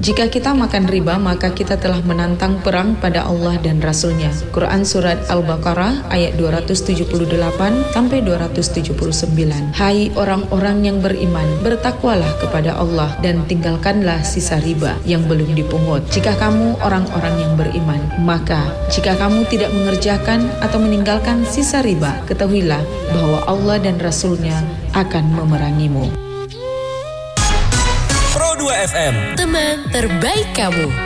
Jika kita makan riba, maka kita telah menantang perang pada Allah dan Rasul-Nya. Quran Surat Al-Baqarah ayat 278-279. Hai orang-orang yang beriman, bertakwalah kepada Allah dan tinggalkanlah sisa riba yang belum dipungut. Jika kamu orang-orang yang beriman, maka jika kamu tidak mengerjakan atau meninggalkan sisa riba, ketahuilah bahwa Allah dan Rasul-Nya akan memerangimu. Pro 2 FM, teman terbaik kamu.